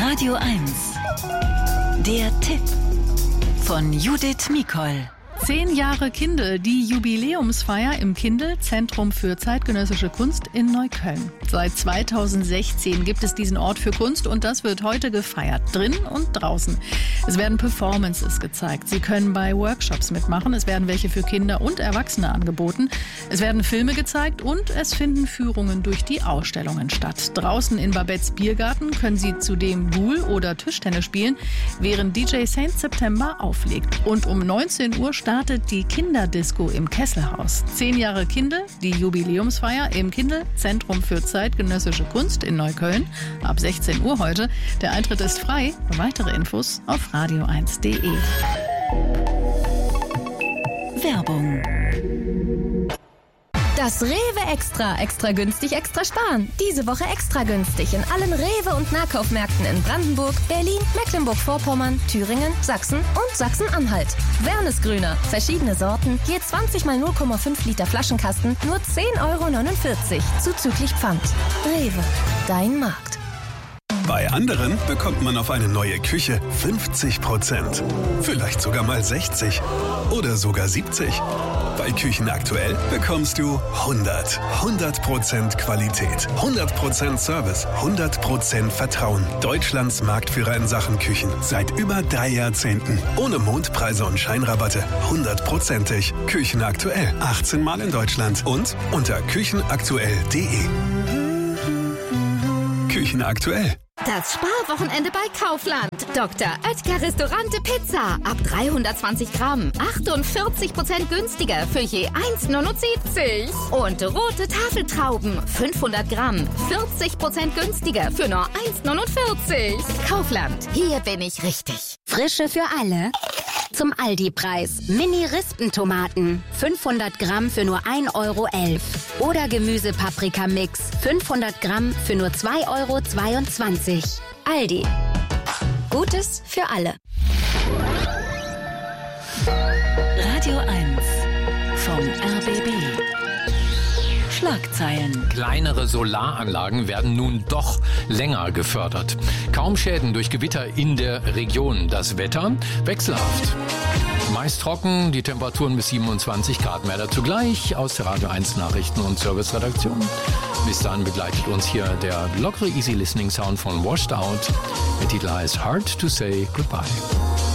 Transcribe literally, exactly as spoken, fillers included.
Radio eins. Der Tipp von Judith Mikol. Zehn Jahre Kindl, die Jubiläumsfeier im Kindl, Zentrum für zeitgenössische Kunst in Neukölln. Seit zweitausendsechzehn gibt es diesen Ort für Kunst und das wird heute gefeiert, drin und draußen. Es werden Performances gezeigt. Sie können bei Workshops mitmachen. Es werden welche für Kinder und Erwachsene angeboten. Es werden Filme gezeigt und es finden Führungen durch die Ausstellungen statt. Draußen in Babettes Biergarten können Sie zudem Boule oder Tischtennis spielen, während D J Saint September auflegt. Und um neunzehn Uhr startet die Kinderdisco im Kesselhaus. Zehn Jahre Kindl, die Jubiläumsfeier im Kindl, Zentrum für zeitgenössische Kunst in Neukölln. Ab sechzehn Uhr heute. Der Eintritt ist frei. Weitere Infos auf radio eins punkt de. Werbung. Das Rewe Extra. Extra günstig, extra sparen. Diese Woche extra günstig in allen Rewe- und Nahkaufmärkten in Brandenburg, Berlin, Mecklenburg-Vorpommern, Thüringen, Sachsen und Sachsen-Anhalt. Wernesgrüner. Verschiedene Sorten. Je zwanzig mal null Komma fünf Liter Flaschenkasten. Nur zehn Euro neunundvierzig. Zuzüglich Pfand. Rewe. Dein Markt. Bei anderen bekommt man auf eine neue Küche fünfzig Prozent. Vielleicht sogar mal sechzig oder sogar siebzig. Bei Küchen aktuell bekommst du hundert. hundert Prozent Qualität, hundert Prozent Service, hundert Prozent Vertrauen. Deutschlands Marktführer in Sachen Küchen. Seit über drei Jahrzehnten. Ohne Mondpreise und Scheinrabatte. hundertprozentig. Küchen aktuell. achtzehn Mal in Deutschland. Und unter küchenaktuell punkt de. Küchen aktuell. Das Sparwochenende bei Kaufland. Doktor Oetker Restaurante Pizza. Ab dreihundertzwanzig Gramm. achtundvierzig Prozent günstiger für je eins Komma neunundsiebzig. Und rote Tafeltrauben. fünfhundert Gramm. vierzig Prozent günstiger für nur eins Komma neunundvierzig. Kaufland. Hier bin ich richtig. Frische für alle. Zum Aldi-Preis. Mini-Rispentomaten. fünfhundert Gramm für nur ein Euro elf. Oder Gemüse-Paprika-Mix. fünfhundert Gramm für nur zwei Euro zweiundzwanzig. Aldi. Gutes für alle. Radio eins vom R B B. Schlagzeilen. Kleinere Solaranlagen werden nun doch länger gefördert. Kaum Schäden durch Gewitter in der Region. Das Wetter wechselhaft. Meist trocken, die Temperaturen bis siebenundzwanzig Grad. Mehr dazu gleich aus der Radio eins Nachrichten- und Serviceredaktion. Bis dann begleitet uns hier der lockere Easy Listening Sound von Washed Out. Der Titel heißt Hard to Say Goodbye.